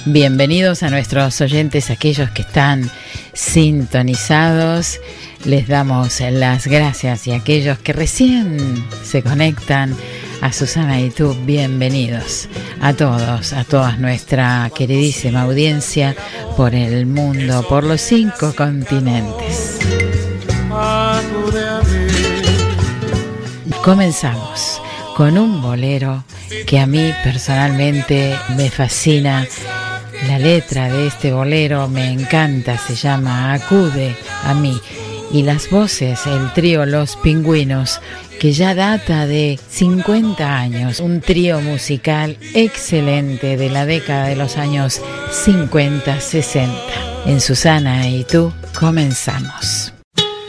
Bienvenidos a nuestros oyentes, aquellos que están sintonizados. Les damos las gracias y a aquellos que recién se conectan a Susana y tú, bienvenidos a todos, a toda nuestra queridísima audiencia por el mundo, por los 5 continentes. Comenzamos con un bolero que a mí personalmente me fascina. La letra de este bolero me encanta, se llama Acude a mí. Y las voces, el trío Los Pingüinos, que ya data de 50 años, un trío musical excelente de la década de los años 50-60. En Susana y tú comenzamos.